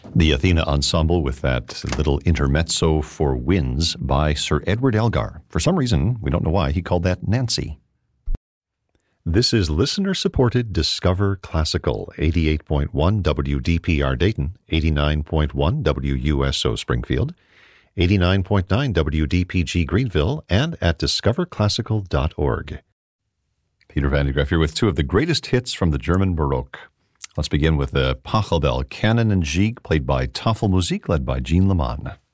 The Athena Ensemble with that little intermezzo for winds by Sir Edward Elgar. For some reason, we don't know why, he called that Nancy. This is listener-supported Discover Classical, 88.1 WDPR Dayton, 89.1 WUSO Springfield, 89.9 WDPG Greenville, and at discoverclassical.org. Peter Van de Graaff here with two of the greatest hits from the German Baroque. Let's begin with the Pachelbel, Canon and Gigue, played by Tafelmusik, led by Jean Leman.